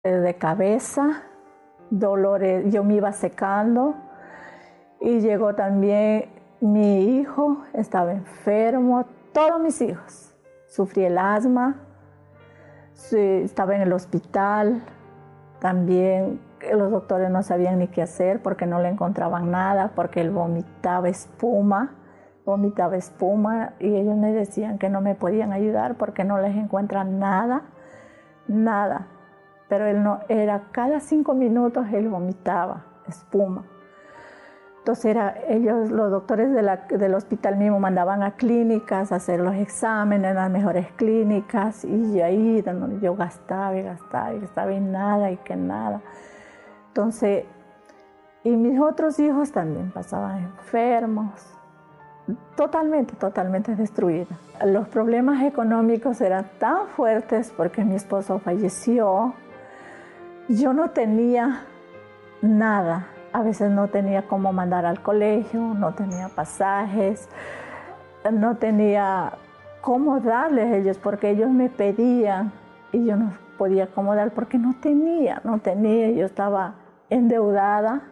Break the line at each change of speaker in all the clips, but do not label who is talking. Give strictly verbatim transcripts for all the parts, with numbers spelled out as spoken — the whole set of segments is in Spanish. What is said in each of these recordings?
de cabeza, dolores, yo me iba secando y llegó también mi hijo, estaba enfermo, todos mis hijos. Sufrí el asma, estaba en el hospital, también los doctores no sabían ni qué hacer porque no le encontraban nada, porque él vomitaba espuma, vomitaba espuma y ellos me decían que no me podían ayudar porque no les encuentran nada, nada. Pero él no, era cada cinco minutos él vomitaba espuma. Entonces era, ellos, los doctores de la, del hospital mismo mandaban a clínicas a hacer los exámenes en las mejores clínicas y ahí donde yo gastaba y gastaba y gastaba y nada y que nada. Entonces, y mis otros hijos también pasaban enfermos, totalmente, totalmente destruidos. Los problemas económicos eran tan fuertes porque mi esposo falleció. Yo no tenía nada, a veces no tenía cómo mandar al colegio, no tenía pasajes, no tenía cómo darles a ellos porque ellos me pedían y yo no podía cómo dar porque no tenía, no tenía, yo estaba endeudada,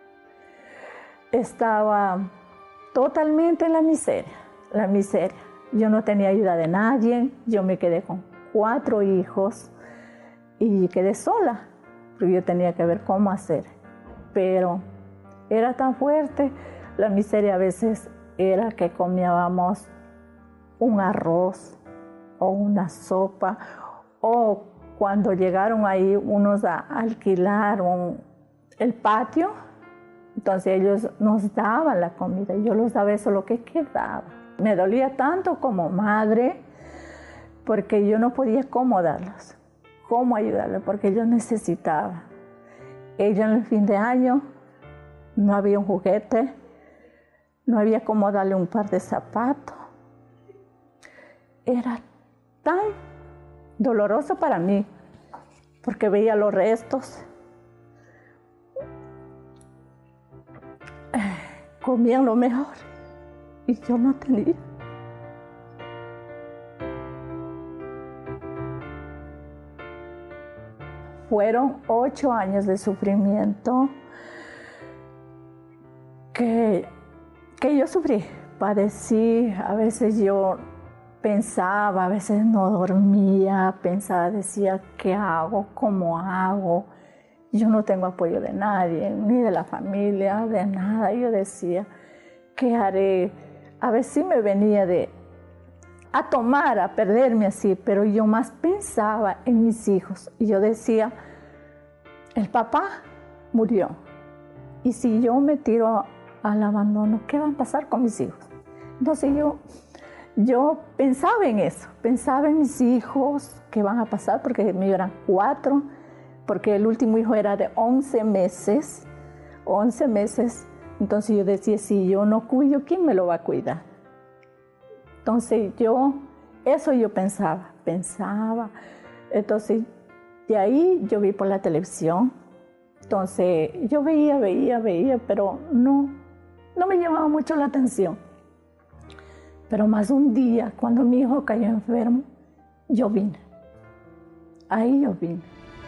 estaba totalmente en la miseria, la miseria. Yo no tenía ayuda de nadie, yo me quedé con cuatro hijos y quedé sola. Porque yo tenía que ver cómo hacer, pero era tan fuerte, la miseria a veces era que comíamos un arroz o una sopa, o cuando llegaron ahí unos a alquilar un, el patio, entonces ellos nos daban la comida y yo los daba eso lo que quedaba. Me dolía tanto como madre porque yo no podía cómo darlos. Cómo ayudarle, porque yo necesitaba. Ella en el fin de año no había un juguete, no había cómo darle un par de zapatos. Era tan doloroso para mí, porque veía los restos. Comían lo mejor y yo no tenía. Fueron ocho años de sufrimiento que, que yo sufrí, padecí, a veces yo pensaba, a veces no dormía, pensaba, decía, ¿qué hago? ¿Cómo hago? Yo no tengo apoyo de nadie, ni de la familia, de nada. Yo decía, ¿qué haré? A veces sí me venía de a tomar, a perderme así, pero yo más pensaba en mis hijos. Y yo decía, el papá murió. Y si yo me tiro al abandono, ¿qué va a pasar con mis hijos? Entonces yo, yo pensaba en eso, pensaba en mis hijos, qué van a pasar, porque mío eran cuatro, porque el último hijo era de once meses, once meses. Entonces yo decía, si yo no cuido, ¿quién me lo va a cuidar? Entonces yo, eso yo pensaba, pensaba. Entonces de ahí yo vi por la televisión. Entonces yo veía, veía, veía, pero no, no me llamaba mucho la atención. Pero más un día, cuando mi hijo cayó enfermo, yo vine. Ahí yo vine.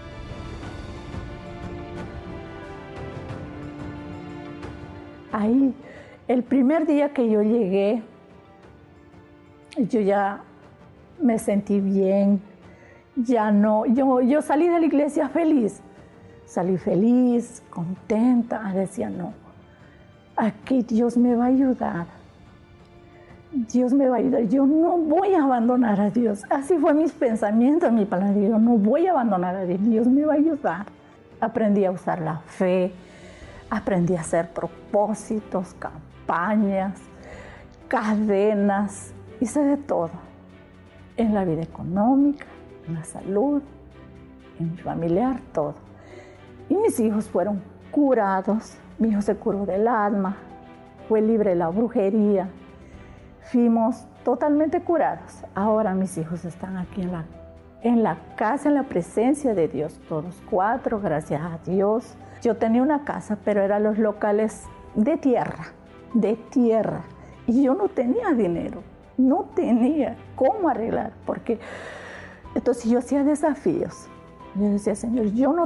Ahí, el primer día que yo llegué, yo ya me sentí bien, ya no, yo, yo salí de la iglesia feliz, salí feliz, contenta, decía no, aquí Dios me va a ayudar, Dios me va a ayudar, yo no voy a abandonar a Dios, así fue mis pensamientos, mi palabra, yo no voy a abandonar a Dios, Dios me va a ayudar. Aprendí a usar la fe, aprendí a hacer propósitos, campañas, cadenas, hice de todo, en la vida económica, en la salud, en mi familiar, todo. Y mis hijos fueron curados, mi hijo se curó del alma, fue libre de la brujería, fuimos totalmente curados. Ahora mis hijos están aquí en la, en la casa, en la presencia de Dios, todos cuatro, gracias a Dios. Yo tenía una casa, pero eran los locales de tierra, de tierra, y yo no tenía dinero. No tenía cómo arreglar, porque entonces yo hacía desafíos. Yo decía, Señor, yo no